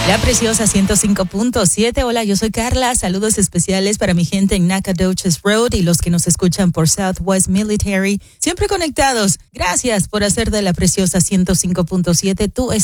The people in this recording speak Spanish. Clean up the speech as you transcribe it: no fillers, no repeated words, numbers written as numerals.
La Preciosa 105.7. Hola, yo soy Carla. Saludos especiales para mi gente en Nacogdoches Road y los que nos escuchan por Southwest Military. Siempre conectados. Gracias por hacer de La Preciosa 105.7 tu